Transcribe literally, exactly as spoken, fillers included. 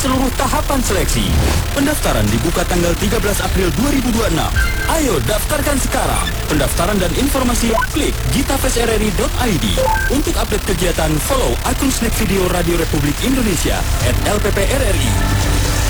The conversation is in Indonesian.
seluruh tahapan seleksi. Pendaftaran dibuka tanggal tiga belas April dua ribu dua puluh enam. Ayo daftarkan sekarang. Pendaftaran dan informasi klik gitafestrri dot i d. Untuk update kegiatan, follow akun Snack Video Radio Republik Indonesia at L P P R R I.